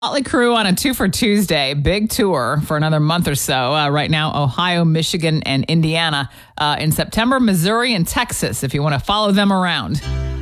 Motley Crue on a 2 for Tuesday, big tour for another month or so. Right now, Ohio, Michigan, and Indiana. In September, Missouri and Texas, if you want to follow them around.